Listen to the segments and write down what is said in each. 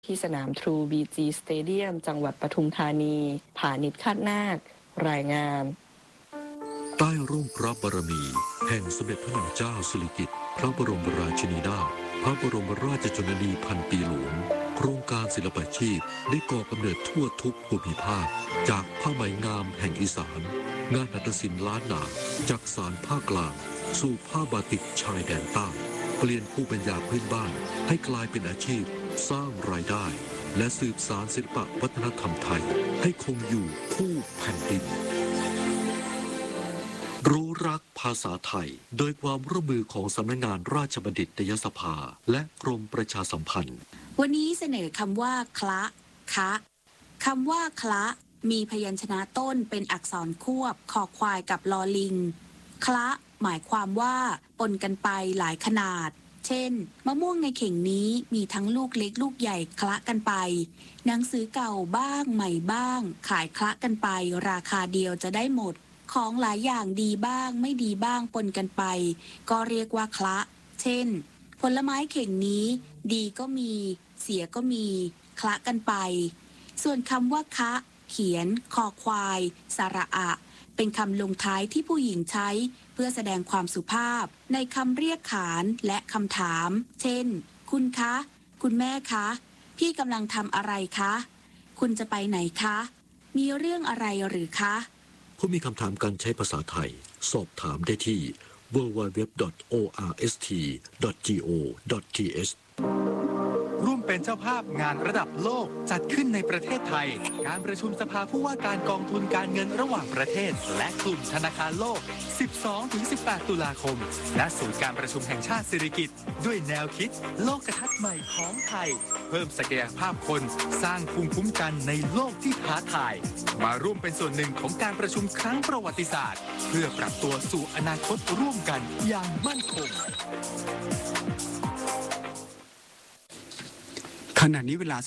ที่สนาม True BG Stadium จังหวัดปทุมธานีผานิชคาดนาครายงานใต้ร่มพระบารมีแห่งสมเด็จพระนางเจ้าสิริกิติ์พระบรมราชินีนาถพระบรมราชชนนีพันปีหลวงโครงการศิลปาชีพได้ก่อกำเนิดทั่วทุกภูมิภาคจากผ้าไหมงามแห่งอีสานงานหัตถศิลป์ล้านนาจากสานภาคกลางสู่ผ้าบาติกชายแดนใต้เปลี่ยนภูมิปัญญาพื้นบ้านให้กลายเป็นอาชีพสร้างรายได้และสืบสานศิลปวัฒนธรรมไทยให้คงอยู่คู่แผ่นดินรู้รักภาษาไทยโดยความร่วมมือของสำนักงานราชบัณฑิตยสภาและกรมประชาสัมพันธ์วันนี้เสนอคำว่าคละคะคำว่าคละมีพยัญชนะต้นเป็นอักษรควบคอควายกับลอลิงคละหมายความว่าปนกันไปหลายขนาดเช่นมะม่วงในเข่งนี้มีทั้งลูกเล็กลูกใหญ่คละกันไปหนังสือเก่าบ้างใหม่บ้างขายคละกันไปราคาเดียวจะได้หมดของหลายอย่างดีบ้างไม่ดีบ้างปนกันไปก็เรียกว่าคละเช่นผลไม้เข่งนี้ดีก็มีเสียก็มีคละกันไปส่วนคำว่าคะเขียนคอควายสระอะเป็นคำลงท้ายที่ผู้หญิงใช้เพื่อแสดงความสุภาพในคำเรียกขานและคำถามเช่นคุณคะคุณแม่คะพี่กำลังทำอะไรคะคุณจะไปไหนคะมีเรื่องอะไรหรือคะผู้มีคำถามการใช้ภาษาไทยสอบถามได้ที่ www.orst.go.th ร่วมเป็นเจ้าภาพงานระดับโลกจัดขึ้นในประเทศไทยการประชุมสภาผู้ว่าการกองทุนการเงินระหว่างประเทศและกลุ่มธนาคารโลก 12-18 ตุลาคมณศูนย์การประชุมแห่งชาติสิริกิติ์ด้วยแนวคิดโลกทัศน์ใหม่ของไทยเพิ่มศักยภาพคนสร้างภูมิคุ้มกันในโลกที่ท้าทายมาร่วมเป็นส่วนหนึ่งของการประชุมครั้งประวัติศาสตร์เพื่อปรับตัวสู่อนาคตร่วมกันอย่างมั่นคงขณะนี้เวลา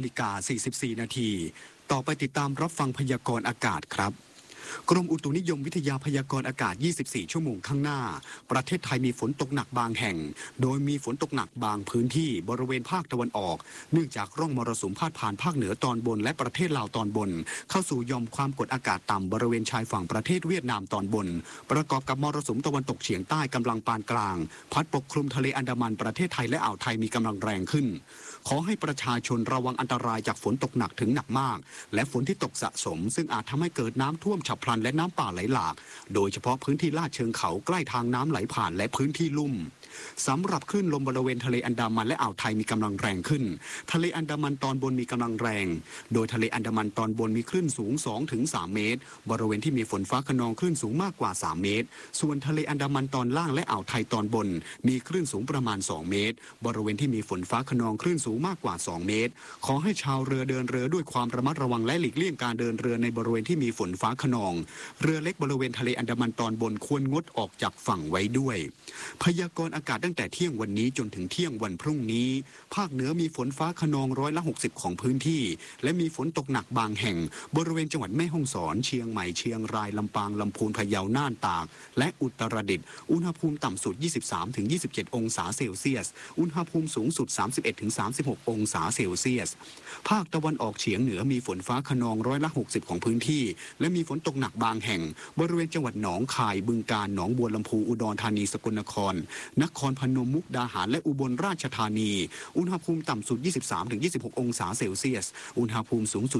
12:44 นาทีต่อไปติดตามรับฟังพยากรณ์อากาศครับกรมอุตุนิยมวิทยาพยากรณ์อากาศ 24 ชั่วโมงข้างหน้าประเทศไทยมีฝนตกหนักบางแห่งโดยมีฝนตกหนักบางพื้นที่บริเวณภาคตะวันออกเนื่องจากร่องมรสุมพาดผ่านภาคเหนือตอนบนและประเทศลาวตอนบนเข้าสู่หย่อมความกดอากาศต่ำบริเวณชายฝั่งประเทศเวียดนามตอนบนประกอบกับมรสุมตะวันตกเฉียงใต้กำลังปานกลางพัดปกคลุมทะเลอันดามันประเทศไทยและอ่าวไทยมีกำลังแรงขึ้นขอให้ประชาชนระวังอันตรายจากฝนตกหนักถึงหนักมากและฝนที่ตกสะสมซึ่งอาจทำให้เกิดน้ำท่วมฉับพลันและน้ำป่าไหลหลากโดยเฉพาะพื้นที่ลาดเชิงเขาใกล้ทางน้ำไหลผ่านและพื้นที่ลุ่มสำหรับคลื่นลมบริเวณทะเลอันดามันและอ่าวไทยมีกำลังแรงขึ้นทะเลอันดามันตอนบนมีกำลังแรงโดยทะเลอันดามันตอนบนมีคลื่นสูง 2-3 เมตรบริเวณที่มีฝนฟ้าคะนองคลื่นสูงมากกว่า3 เมตรส่วนทะเลอันดามันตอนล่างและอ่าวไทยตอนบนมีคลื่นสูงประมาณ2 เมตรบริเวณที่มีฝนฟ้าคะนองคลื่นสูงมากกว่า2 เมตรขอให้ชาวเรือเดินเรือด้วยความระมัดระวังและหลีกเลี่ยงการเดินเรือในบริเวณที่มีฝนฟ้าคะนองเรือเล็กบริเวณทะเลอันดามันตอนบนควรงดออกจากฝั่งไว้ด้วยพยากรณ์อากาศตั้งแต่เที่ยงวันนี้จนถึงเที่ยงวันพรุ่งนี้ภาคเหนือมีฝนฟ้าคะนอง60%ของพื้นที่และมีฝนตกหนักบางแห่งบริเวณจังหวัดแม่ฮ่องสอนเชียงใหม่เชียงรายลำปางลำพูนพะเยาน่านตากและอุตรดิตถ์อุณหภูมิต่ำสุด 23-27 องศาเซลเซียสอุณหภูมิสูงสุด 31-36 องศาเซลเซียสภาคตะวันออกเฉียงเหนือมีฝนฟ้าคะนอง60%ของพื้นที่และมีฝนตกหนักบางแห่งบริเวณจังหวัดหนองคายบึงกาฬหนองบัวลำพูอุดรธานีสกลนครนครพนมมุกดาหารและอุบลราชธานีอุณหภูมิต่ำสุด 23-26 องศาเซลเซียสอุณหภูมิสูงสุด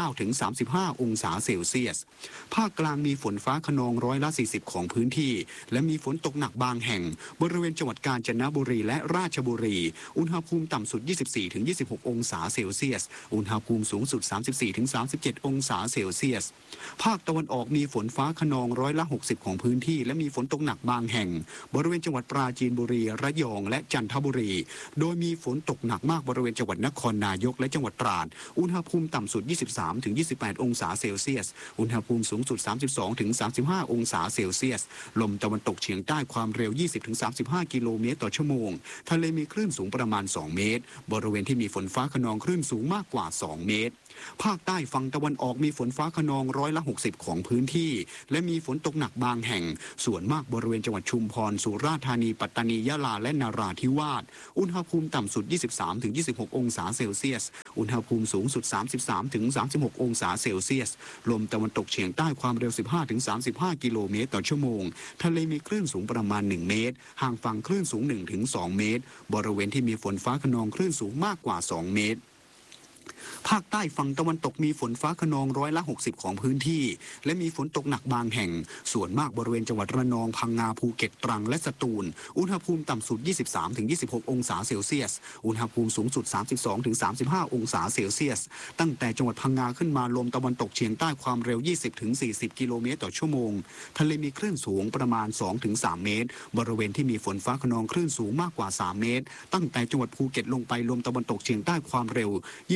29-35 องศาเซลเซียสภาคกลางมีฝนฟ้าคะนอง40%ของพื้นที่และมีฝนตกหนักบางแห่งบริเวณจังหวัดกาญจนบุรีและราชบุรีอุณหภูมิต่ำสุด 24-26 องศาเซลเซียสอุณหภูมิสูงสุด 34-37 องศาเซลเซียสภาคตะวันออกมีฝนฟ้าคะนอง60%ของพื้นที่และมีฝนตกหนักบางแห่งบริเวณจังหวัดปราจีนบุรีระยองและจันทบุรีโดยมีฝนตกหนักมากบริเวณจังหวัดนครนายกและจังหวัดตราดอุณหภูมิต่ำสุด 23-28 องศาเซลเซียสอุณหภูมิสูงสุด 32-35 องศาเซลเซียสลมตะวันตกเฉียงใต้ความเร็ว 20-35 กิโลเมตรต่อชั่วโมงทะเลมีคลื่นสูงประมาณ2 เมตรบริเวณที่มีฝนฟ้าคะนองคลื่นสูงมากกว่า2 เมตรภาคใต้ฝั่งตะวันออกมีฝนฟ้าคะนอง60%ของของพื้นที่และมีฝนตกหนักบางแห่งส่วนมากบริเวณจังหวัดชุมพรสุราษฎร์ธานีปัตตานียะลาและนราธิวาสอุณหภูมิต่ำสุด 23-26 องศาเซลเซียสอุณหภูมิสูงสุด 33-36 องศาเซลเซียสลมตะวันตกเฉียงใต้ความเร็ว 15-35 กิโลเมตรต่อชั่วโมงทะเลมีคลื่นสูงประมาณ 1 เมตรห่างฝั่งคลื่นสูง 1-2 เมตรบริเวณที่มีฝนฟ้าคะนองคลื่นสูงมากกว่า 2 เมตรภาคใต้ฝั่งตะวันตกมีฝนฟ้าคะนอง60%ของพื้นที่และมีฝนตกหนักบางแห่งส่วนมากบริเวณจังหวัดระนองพังงาภูเก็ตตรังและสตูลอุณหภูมิต่ำสุด 23-26 องศาเซลเซียสอุณหภูมิสูงสุด 32-35 องศาเซลเซียสตั้งแต่จังหวัดพังงาขึ้นมาลมตะวันตกเฉียงใต้ความเร็ว 20-40 กิโลเมตรต่อชั่วโมงทะเลมีคลื่นสูงประมาณ 2-3 เมตรบริเวณที่มีฝนฟ้าคะนองคลื่นสูงมากกว่า 3 เมตรตั้งแต่จังหวัดภูเก็ตลงไปลมตะวันตกเฉียงใต้ความเร็ว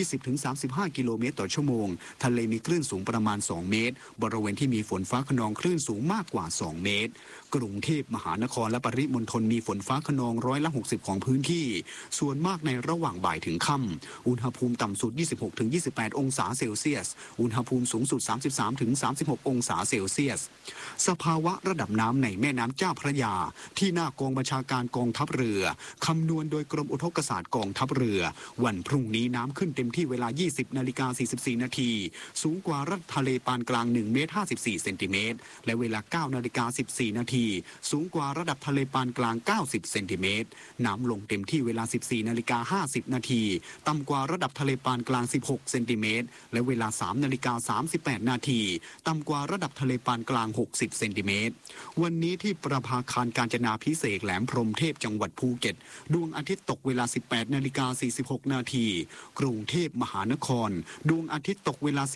20-35 กิโลเมตรต่อชั่วโมงทะเลมีคลื่นสูงประมาณ 2 เมตรบริเวณที่มีฝนฟ้าคะนองคลื่นสูงมากกว่า 2 เมตรกรุงเทพมหานครและปริมณฑลมีฝนฟ้าคะนอง60%ของพื้นที่ส่วนมากในระหว่างบ่ายถึงค่ำอุณหภูมิต่ำสุด 26-28 องศาเซลเซียสอุณหภูมิสูงสุด 33-36 องศาเซลเซียสสภาวะระดับน้ำในแม่น้ำเจ้าพระยาที่หน้ากองบัญชาการกองทัพเรือคำนวณโดยกรมอุทกศาสตร์กองทัพเรือวันพรุ่งนี้น้ำขึ้นเต็มที่เวลา 20:44 นาทีสูงกว่าระดับทะเลปานกลาง1 เมตร 54 เซนติเมตรและเวลา 9:14 นาทีสูงกว่าระดับทะเลปานกลาง90 เซนติเมตรน้ำลงเต็มที่เวลา 14:50 นาทีต่ำกว่าระดับทะเลปานกลาง16 เซนติเมตรและเวลา 3:38 นาทีต่ำกว่าระดับทะเลปานกลาง60 เซนติเมตรวันนี้ที่ประภาคารกาญจนาภิเษกแหลมพรหมเทพจังหวัดภูเก็ตดวงอาทิตย์ตกเวลา 18:46 นาทีกรุงเทพมหานครดวงอาทิตย์ตกเวลา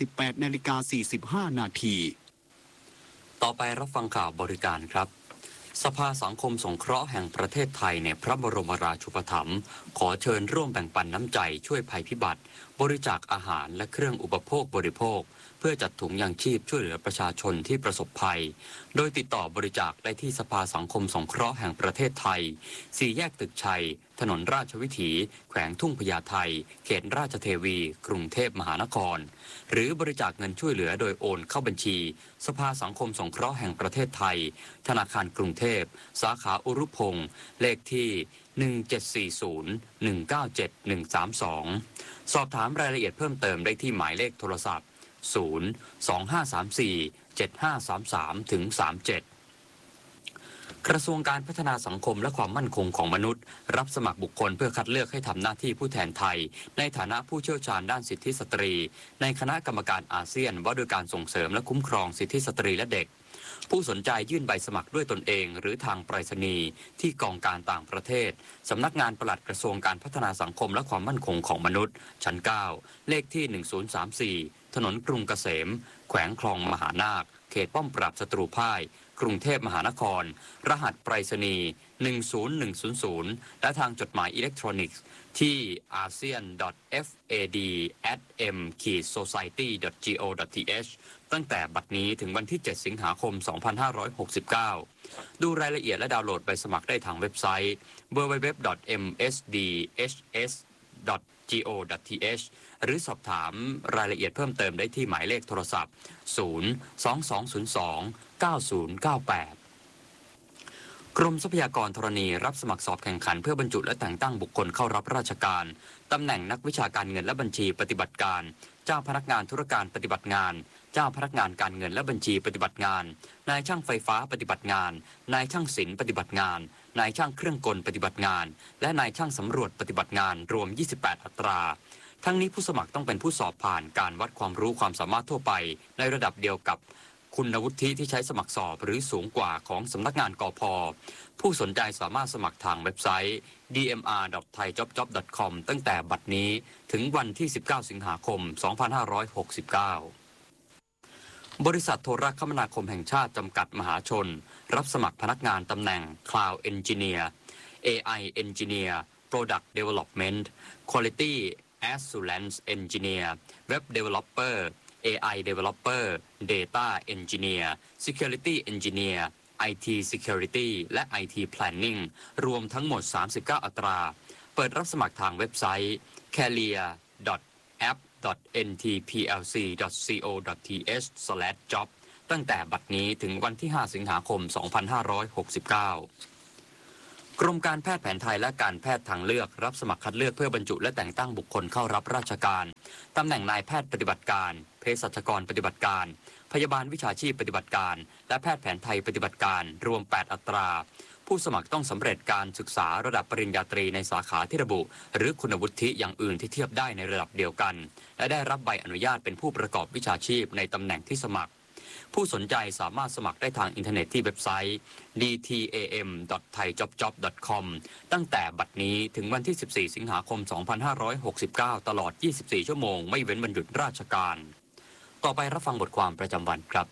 18:45 นาทีต่อไปรับฟังข่าวบริการครับสภาสังคมสงเคราะห์แห่งประเทศไทยในพระบรมราชูปถัมภ์ขอเชิญร่วมแบ่งปันน้ำใจช่วยภัยพิบัติบริจาคอาหารและเครื่องอุปโภคบริโภคเพื่อจัดถุงยางชีพช่วยเหลือประชาชนที่ประสบภัยโดยติดต่อบริจาคได้ที่สภาสังคมสงเคราะห์แห่งประเทศไทย4 แยกตึกชัยถนนราชวิถีแขวงทุ่งพญาไทเขตราชเทวีกรุงเทพมหานครหรือบริจาคเงินช่วยเหลือโดยโอนเข้าบัญชีสภาสังคมสงเคราะห์แห่งประเทศไทยธนาคารกรุงเทพสาขาอุรุพงศ์เลขที่1740197132สอบถามรายละเอียดเพิ่มเติมได้ที่หมายเลขโทรศัพท์025347533-37กระทรวงการพัฒนาสังคมและความมั่นคงของมนุษย์รับสมัครบุคคลเพื่อคัดเลือกให้ทำหน้าที่ผู้แทนไทยในฐานะผู้เชี่ยวชาญด้านสิทธิสตรีในคณะกรรมการอาเซียนว่าด้วยการส่งเสริมและคุ้มครองสิทธิสตรีและเด็กผู้สนใจยื่นใบสมัครด้วยตนเองหรือทางไปรษณีย์ที่กองการต่างประเทศสำนักงานปลัดกระทรวงการพัฒนาสังคมและความมั่นคงของมนุษย์ชั้น 9 เลขที่1034ถนนกรุงเกษมแขวงคลองมหานาคเขตป้อมปราบศัตรูพ่ายกรุงเทพมหานครรหัสไปรษณีย์10100และทางจดหมายอิเล็กทรอนิกส์ที่ asean.fad@m-society.go.th ตั้งแต่บัดนี้ถึงวันที่ 7 สิงหาคม 2569 ดูรายละเอียดและดาวน์โหลดใบสมัครได้ทางเว็บไซต์ www.msdhs.go.th หรือสอบถามรายละเอียดเพิ่มเติมได้ที่หมายเลขโทรศัพท์ 022029098 กรมทรัพยากรธรณีรับสมัครสอบแข่งขันเพื่อบรรจุและแต่งตั้งบุคคลเข้ารับราชการตำแหน่งนักวิชาการเงินและบัญชีปฏิบัติการเจ้าพนักงานธุรการปฏิบัติงานเจ้าพนักงานการเงินและบัญชีปฏิบัติงานนายช่างไฟฟ้าปฏิบัติงานนายช่างศิลป์ปฏิบัติงานนายช่างเครื่องกลปฏิบัติงานและนายช่างสำรวจปฏิบัติงานรวม28อัตราทั้งนี้ผู้สมัครต้องเป็นผู้สอบผ่านการวัดความรู้ความสามารถทั่วไปในระดับเดียวกับคุณวุฒิที่ใช้สมัครสอบหรือสูงกว่าของสำนักงานกพ.ผู้สนใจสามารถสมัครทางเว็บไซต์ dmr.thaijobjob.com ตั้งแต่บัดนี้ถึงวันที่ 19 สิงหาคม 2569 บริษัทโทรคมนาคมแห่งชาติจำกัดมหาชนรับสมัครพนักงานตำแหน่ง Cloud Engineer AI Engineer Product Development Quality Assurance Engineer Web Developer AI Developer Data Engineer Security Engineer IT Security และ IT Planning รวมทั้งหมด39อัตราเปิดรับสมัครทางเว็บไซต์ career.app.ntplc.co.th/job ตั้งแต่บัดนี้ถึงวันที่ 5 สิงหาคม 2569 กรมการแพทย์แผนไทยและการแพทย์ทางเลือกรับสมัครคัดเลือกเพื่อบรรจุและแต่งตั้งบุคคลเข้ารับราชการตำแหน่งนายแพทย์ปฏิบัติการเภสัชกรปฏิบัติการพยาบาลวิชาชีพปฏิบัติการและแพทย์แผนไทยปฏิบัติการรวม 8 อัตรา ผู้สมัครต้องสำเร็จการศึกษาระดับปริญญาตรีในสาขาที่ระบุหรือคุณวุฒิอย่างอื่นที่เทียบได้ในระดับเดียวกันและได้รับใบอนุญาตเป็นผู้ประกอบวิชาชีพในตำแหน่งที่สมัครผู้สนใจสามารถสมัครได้ทางอินเทอร์เน็ตที่เว็บไซต์ dtam.thaijobjob.com ตั้งแต่บัดนี้ถึงวันที่ 14 สิงหาคม 2569 ตลอด 24 ชั่วโมงไม่เว้นวันหยุดราชการต่อไปรับฟังบทความประจำวันครับ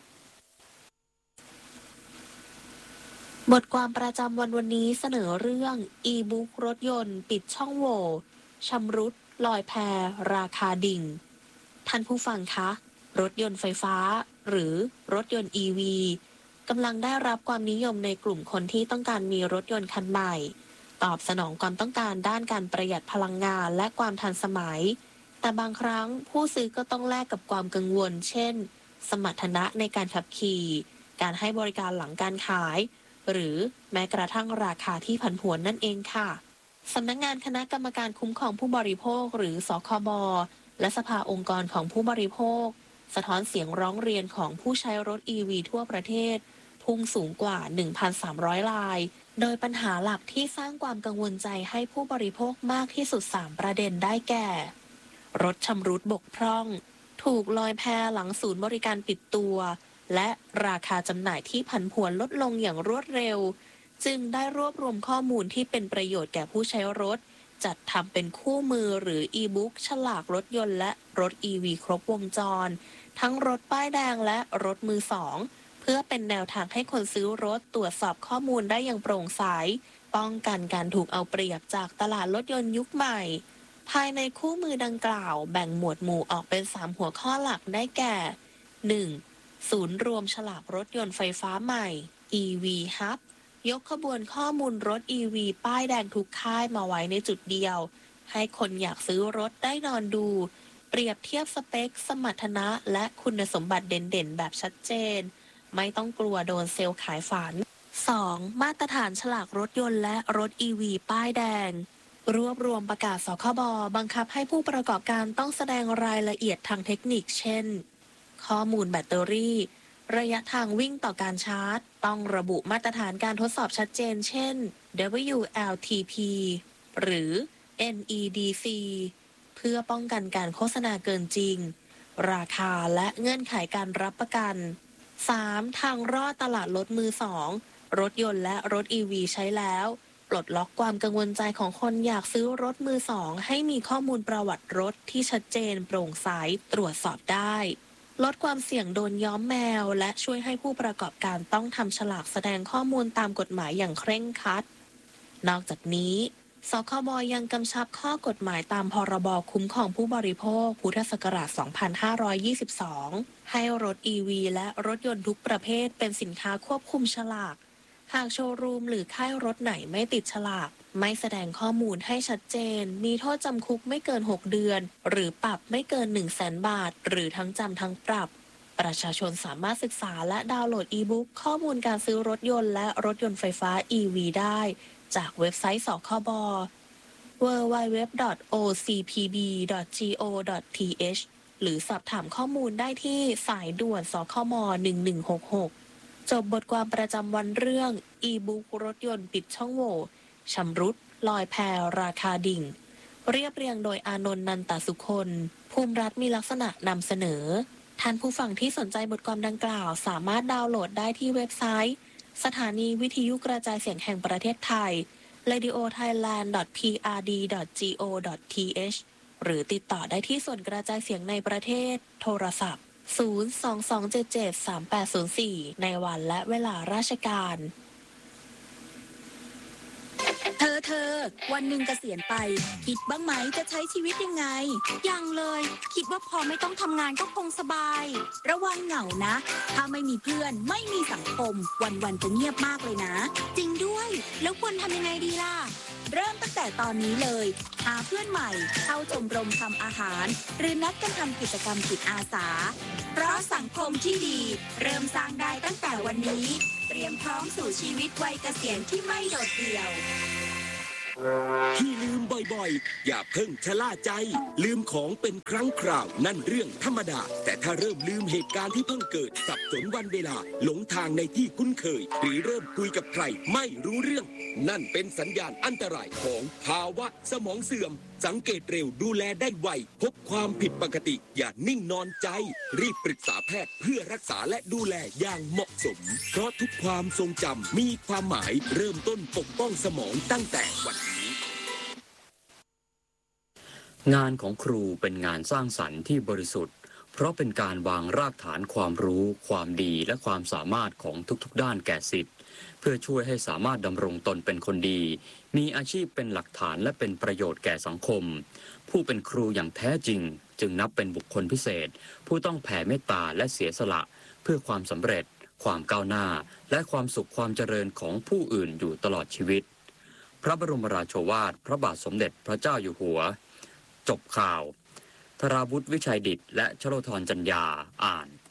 บทความประจำวันวันนี้เสนอเรื่องอีบุ๊กรถยนต์ปิดช่องโหว่ชำรุดลอยแพราคาดิ่งท่านผู้ฟังคะรถยนต์ไฟฟ้าหรือรถยนต์ EV กำลังได้รับความนิยมในกลุ่มคนที่ต้องการมีรถยนต์คันใหม่ตอบสนองความต้องการด้านการประหยัดพลังงานและความทันสมัยแต่บางครั้งผู้ซื้อก็ต้องแลกกับความกังวลเช่นสมรรถนะในการขับขี่การให้บริการหลังการขายหรือแม้กระทั่งราคาที่ผันผวนนั่นเองค่ะสำนักงานคณะกรรมการคุ้มครองผู้บริโภคหรือสคบและสภาองค์กรของผู้บริโภคสะท้อนเสียงร้องเรียนของผู้ใช้รถ EV ทั่วประเทศพุ่งสูงกว่า 1,300 รายโดยปัญหาหลักที่สร้างความกังวลใจให้ผู้บริโภคมากที่สุด3ประเด็นได้แก่รถชำรุดบกพร่องถูกลอยแพหลังศูนย์บริการปิดตัวและราคาจำหน่ายที่ผันผวนลดลงอย่างรวดเร็วจึงได้รวบรวมข้อมูลที่เป็นประโยชน์แก่ผู้ใช้รถจัดทำเป็นคู่มือหรืออีบุ๊กฉลากรถยนต์และรถ EV ครบวงจรทั้งรถป้ายแดงและรถมือสองเพื่อเป็นแนวทางให้คนซื้อรถตรวจสอบข้อมูลได้อย่างโปร่งใสป้องกันการถูกเอาเปรียบจากตลาดรถยนต์ยุคใหม่ภายในคู่มือดังกล่าวแบ่งหมวดหมู่ออกเป็น3หัวข้อหลักได้แก่ 1. ศูนย์รวมฉลากรถยนต์ไฟฟ้าใหม่ EV Hub ยกขบวนข้อมูลรถ EV ป้ายแดงทุกค่ายมาไว้ในจุดเดียวให้คนอยากซื้อรถได้นอนดูเปรียบเทียบสเปคสมรรถนะและคุณสมบัติเด่นๆแบบชัดเจนไม่ต้องกลัวโดนเซลล์ขายฝัน 2. มาตรฐานฉลากรถยนต์และรถ EV ป้ายแดงรวบรวมประกาศสคบบังคับให้ผู้ประกอบการต้องแสดงรายละเอียดทางเทคนิคเช่นข้อมูลแบตเตอรี่ระยะทางวิ่งต่อการชาร์จต้องระบุมาตรฐานการทดสอบชัดเจนเช่น WLTP หรือ NEDC เพื่อป้องกันการโฆษณาเกินจริงราคาและเงื่อนไขการรับประกัน 3. ทางรอดตลาดรถมือสองรถยนต์และรถ EV ใช้แล้วปลดล็อกความกังวลใจของคนอยากซื้อรถมือสองให้มีข้อมูลประวัติรถที่ชัดเจนโปร่งใสตรวจสอบได้ลดความเสี่ยงโดนย้อมแมวและช่วยให้ผู้ประกอบการต้องทำฉลากแสดงข้อมูลตามกฎหมายอย่างเคร่งครัดนอกจากนี้สคบยังกำชับข้อกฎหมายตามพรบคุ้มครองผู้บริโภคพุทธศักราช 2522 ให้รถ EV และรถยนต์ทุกประเภทเป็นสินค้าควบคุมฉลากหากโชว์รูมหรือค่ายรถไหนไม่ติดฉลากไม่แสดงข้อมูลให้ชัดเจนมีโทษจำคุกไม่เกิน6เดือนหรือปรับไม่เกิน 100,000 บาทหรือทั้งจำทั้งปรับประชาชนสามารถศึกษาและดาวน์โหลดอีบุ๊กข้อมูลการซื้อรถยนต์และรถยนต์ไฟฟ้า EV ได้จากเว็บไซต์สคบ www.ocpb.go.th หรือสอบถามข้อมูลได้ที่สายด่วนสคม1166จบบทความประจำวันเรื่องอีบุ๊กรถยนต์ปิดช่องโหว่ชำรุดลอยแพราคาดิ่งเรียบเรียงโดยอานนท์นันตสุคนภูมิรัฐมีลักษณะนำเสนอท่านผู้ฟังที่สนใจบทความดังกล่าวสามารถดาวน์โหลดได้ที่เว็บไซต์สถานีวิทยุกระจายเสียงแห่งประเทศไทย radiothailand.prd.go.th หรือติดต่อได้ที่ส่วนกระจายเสียงในประเทศโทรศัพท์022773804ในวันและเวลาราชการเธอวันหนึ่งเกษียณไปคิดบ้างไหมจะใช้ชีวิตยังไงยังเลยคิดว่าพอไม่ต้องทำงานก็คงสบายระวังเหงานะถ้าไม่มีเพื่อนไม่มีสังคมวันๆจะเงียบมากเลยนะจริงด้วยแล้วควรทำยังไงดีล่ะเริ่มตั้งแต่ตอนนี้เลยหาเพื่อนใหม่เข้าชมรมทำอาหาร หรือนัดกันทำกิจกรรมจิตอาสาเพราะสังคมที่ดีเริ่มสร้างได้ตั้งแต่วันนี้เตรียมพร้อมสู่ชีวิตวัยเกษียณที่ไม่โดดเดี่ยวที่ลืมบ่อยๆ อย่าเพิ่งชะล่าใจ ลืมของเป็นครั้งคราวนั่นเรื่องธรรมดา แต่ถ้าเริ่มลืมเหตุการณ์ที่เพิ่งเกิดสับสนวันเวลาหลงทางในที่คุ้นเคย หรือเริ่มคุยกับใครไม่รู้เรื่อง นั่นเป็นสัญญาณอันตรายของภาวะสมองเสื่อม สังเกตเร็วดูแลได้ไวพบความผิดปกติอย่านิ่งนอนใจ รีบปรึกษาแพทย์เพื่อรักษาและดูแลอย่างเหมาะสม เพราะทุกความทรงจำมีความหมายเริ่มต้นปกป้องสมองตั้งแต่วันนี้งานของครูเป็นงานสร้างสรรค์ที่บริสุทธิ์เพราะเป็นการวางรากฐานความรู้ความดีและความสามารถของทุกๆด้านแก่ศิษย์เพื่อช่วยให้สามารถดำรงตนเป็นคนดีมีอาชีพเป็นหลักฐานและเป็นประโยชน์แก่สังคมผู้เป็นครูอย่างแท้จริงจึงนับเป็นบุคคลพิเศษผู้ต้องแผ่เมตตาและเสียสละเพื่อความสำเร็จความก้าวหน้าและความสุขความเจริญของผู้อื่นอยู่ตลอดชีวิตพระบรมราโชวาทพระบาทสมเด็จพระเจ้าอยู่หัวจบข่าวธราวุฒิวิชัยดิษฐ์และชโลธรจัญญาอ่าน